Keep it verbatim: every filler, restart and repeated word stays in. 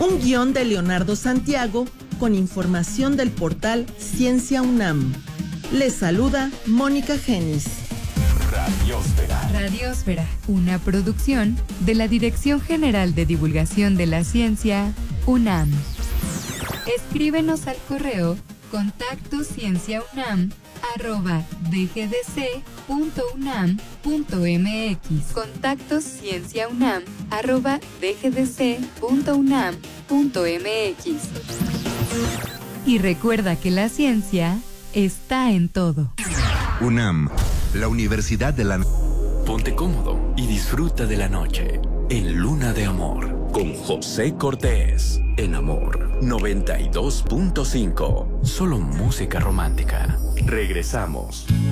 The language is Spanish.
Un guión de Leonardo Santiago con información del portal Ciencia UNAM. Les saluda Mónica Genis. Radiosfera. Radiosfera, una producción de la Dirección General de Divulgación de la Ciencia, UNAM. Escríbenos al correo contacto cienciaunam arroba dgdc.unam.mx. Contacto cienciaunam arroba dgdc.unam.mx. Y recuerda que la ciencia está en todo. UNAM, la Universidad de la... Ponte cómodo y disfruta de la noche en Luna de Amor con José Cortés en Amor noventa y dos punto cinco. Solo música romántica. Regresamos.